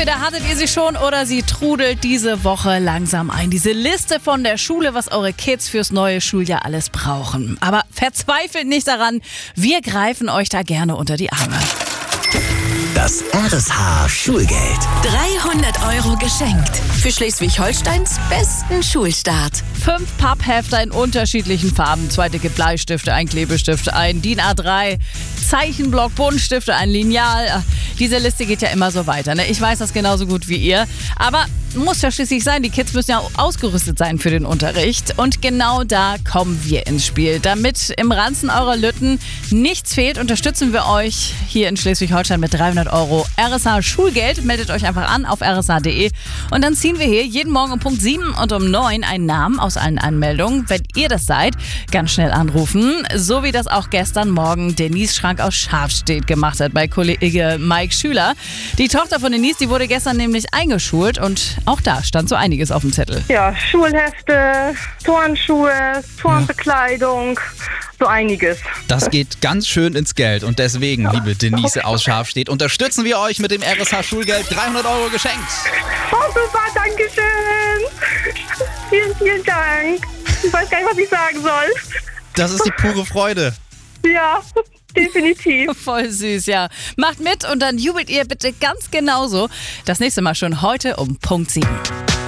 Entweder hattet ihr sie schon oder sie trudelt diese Woche langsam ein. Diese Liste von der Schule, was eure Kids fürs neue Schuljahr alles brauchen. Aber verzweifelt nicht daran, wir greifen euch da gerne unter die Arme. Das RSH Schulgeld. 300 € geschenkt. Für Schleswig-Holsteins besten Schulstart. 5 Papphefter in unterschiedlichen Farben, 2 dicke Bleistifte, ein Klebestift, ein DIN A3, Zeichenblock, Buntstifte, ein Lineal. Diese Liste geht ja immer so weiter, ne? Ich weiß das genauso gut wie ihr, aber muss ja schließlich sein, die Kids müssen ja ausgerüstet sein für den Unterricht. Und genau da kommen wir ins Spiel. Damit im Ranzen eurer Lütten nichts fehlt, unterstützen wir euch hier in Schleswig-Holstein mit 300 € RSH Schulgeld. Meldet euch einfach an auf rsh.de und dann ziehen wir hier jeden Morgen um Punkt 7 und um 9 einen Namen aus allen Anmeldungen. Wenn ihr das seid, ganz schnell anrufen. So wie das auch gestern Morgen Denise Schrank aus Schafstedt gemacht hat bei Kollege Mike Schüler. Die Tochter von Denise, die wurde gestern nämlich eingeschult und auch da stand so einiges auf dem Zettel. Ja, Schulhefte, Turnschuhe, Turnbekleidung, so einiges. Das geht ganz schön ins Geld und deswegen, liebe Denise aus Schafstedt, unterstützen wir euch mit dem RSH Schulgeld. 300 € geschenkt. Oh, super, danke schön. Vielen, vielen Dank. Ich weiß gar nicht, was ich sagen soll. Das ist die pure Freude. Ja, definitiv. Voll süß, ja. Macht mit und dann jubelt ihr bitte ganz genauso. Das nächste Mal schon heute um Punkt 7.